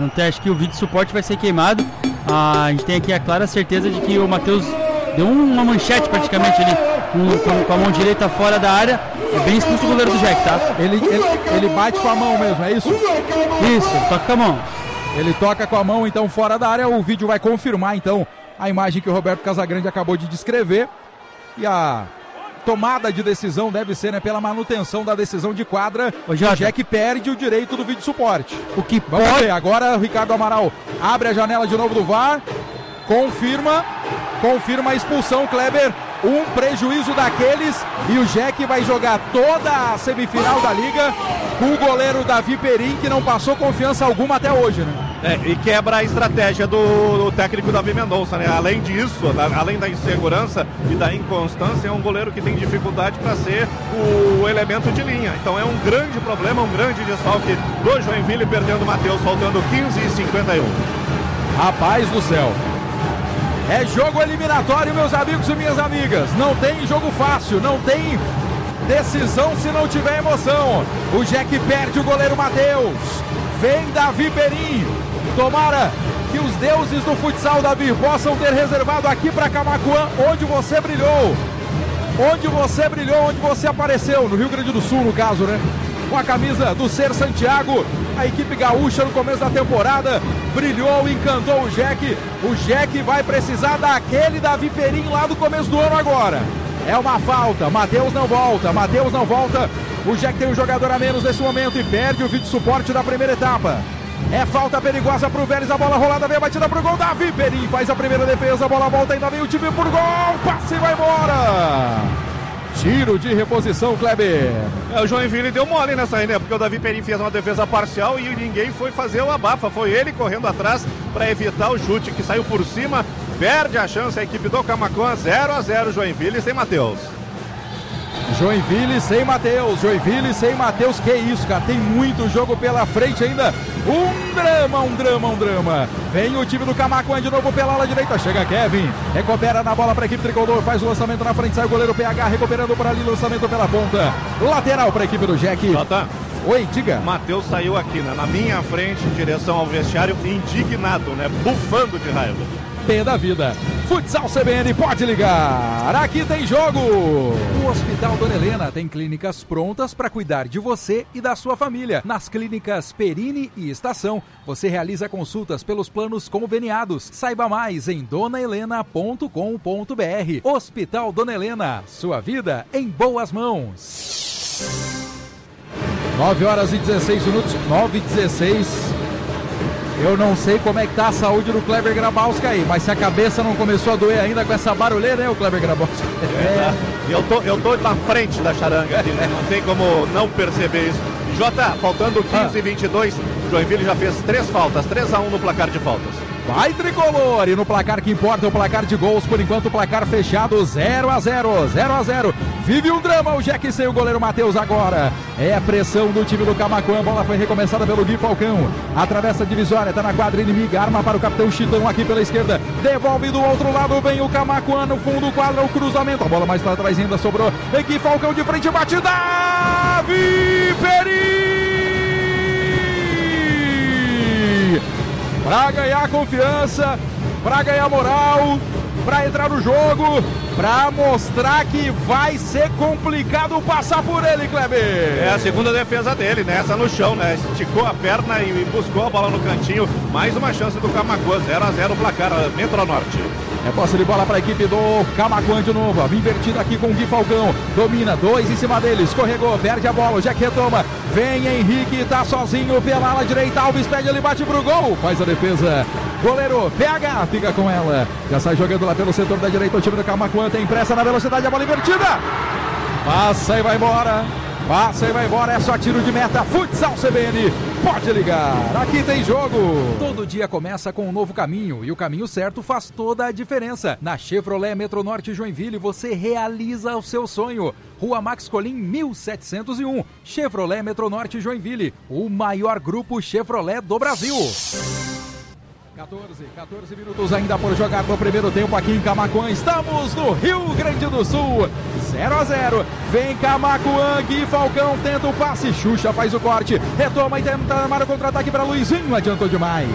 Não tem, acho que o vídeo de suporte vai ser queimado. A gente tem aqui a clara certeza de que o Matheus deu uma manchete praticamente ali com a mão direita fora da área. É bem expulso o goleiro do Jack, tá? Ele bate com a mão mesmo, é isso? Isso, toca com a mão. Ele toca com a mão, então, fora da área. O vídeo vai confirmar, então, a imagem que o Roberto Casagrande acabou de descrever. E a tomada de decisão deve ser, né, pela manutenção da decisão de quadra. O Jack perde o direito do vídeo suporte. Vamos ver, agora o Ricardo Amaral abre a janela de novo do VAR. Confirma a expulsão, Kleber. Um prejuízo daqueles e o Jack vai jogar toda a semifinal da Liga com o goleiro Davi Perim, que não passou confiança alguma até hoje, né? E quebra a estratégia do técnico Davi Mendonça, né? Além disso, além da insegurança e da inconstância, é um goleiro que tem dificuldade para ser o elemento de linha. Então é um grande problema, um grande desfalque do Joinville, perdendo o Matheus, faltando 15:51. Rapaz do céu. É jogo eliminatório, meus amigos e minhas amigas. Não tem jogo fácil, não tem decisão se não tiver emoção. O Jack perde o goleiro Matheus. Vem Davi Perim. Tomara que os deuses do futsal, Davi, possam ter reservado aqui para Camaquã, onde você brilhou. Onde você apareceu, no Rio Grande do Sul, no caso, né? Com a camisa do Ser Santiago, a equipe gaúcha no começo da temporada brilhou, encantou o Jack. O Jack vai precisar daquele Davi Perim lá do começo do ano agora. É uma falta, Matheus não volta. O Jack tem um jogador a menos nesse momento e perde o vídeo suporte da primeira etapa. É falta perigosa pro Vélez, a bola rolada, vem a batida pro gol, Davi Perim faz a primeira defesa, a bola volta, ainda vem o time por gol, passe e vai embora. Tiro de reposição, Kleber. O Joinville deu mole nessa aí, né? Porque o Davi Perim fez uma defesa parcial e ninguém foi fazer o abafa. Foi ele correndo atrás para evitar o chute que saiu por cima. Perde a chance a equipe do Camaquã. 0-0 Joinville sem Matheus. Joinville sem Matheus. Que isso, cara. Tem muito jogo pela frente ainda. Um drama. Vem o time do Camaquã de novo pela ala direita. Chega Kevin. Recupera na bola para a equipe tricolor. Faz o lançamento na frente. Sai o goleiro PH recuperando por ali. Lançamento pela ponta. Lateral para a equipe do Jack. Oi, diga. Matheus saiu aqui, né? Na minha frente, em direção ao vestiário, indignado, né? Bufando de raiva. Pé da vida. Futsal CBN, pode ligar. Aqui tem jogo. O Hospital Dona Helena tem clínicas prontas para cuidar de você e da sua família. Nas clínicas Perini e Estação, você realiza consultas pelos planos conveniados. Saiba mais em donahelena.com.br. Hospital Dona Helena, sua vida em boas mãos. 9h16. 9h16. Eu não sei como é que tá a saúde do Kleber Grabowski aí, mas se a cabeça não começou a doer ainda com essa barulheira, né, o Kleber Grabowski? Eu tô na frente da charanga, não tem como não perceber isso. Jota, faltando 15:22, Joinville já fez 3 faltas, 3-1 no placar de faltas. Vai tricolor, e no placar que importa, o placar de gols, por enquanto o placar fechado, 0-0. Vive um drama o Jack sem o goleiro Matheus agora. É a pressão do time do Camaquã, a bola foi recomeçada pelo Gui Falcão. Atravessa a divisória, tá na quadra inimiga, arma para o capitão Chitão aqui pela esquerda. Devolve do outro lado, vem o Camaquã no fundo do quadro, o cruzamento. A bola mais para trás ainda sobrou. Gui Falcão de frente, bate, Davi Perim! Para ganhar confiança, para ganhar moral, para entrar no jogo, para mostrar que vai ser complicado passar por ele, Kleber. É a segunda defesa dele, né? Essa no chão, né? Esticou a perna e buscou a bola no cantinho. Mais uma chance do Camaquã, 0-0 o placar, Metronorte. É posse de bola para a equipe do Camaquã de novo. Invertida aqui com o Gui Falcão. Domina, 2 em cima dele. Escorregou, perde a bola. O Jack retoma. Vem Henrique, tá sozinho pela ala direita. Alves pede, ele bate pro gol. Faz a defesa. Goleiro PH fica com ela. Já sai jogando lá pelo setor da direita. O time do Camaquã tem pressa na velocidade. A bola invertida. Passa e vai embora. É só tiro de meta. Futsal CBN, pode ligar. Aqui tem jogo. Todo dia começa com um novo caminho e o caminho certo faz toda a diferença. Na Chevrolet Metronorte Joinville você realiza o seu sonho. Rua Max Colim 1701. Chevrolet Metronorte Joinville, o maior grupo Chevrolet do Brasil. 14 minutos ainda por jogar no primeiro tempo aqui em Camaquã. Estamos no Rio Grande do Sul. 0-0. Vem Camaquã, Gui Falcão tenta o passe. Xuxa faz o corte. Retoma e tenta armar o contra-ataque para Luizinho. Adiantou demais.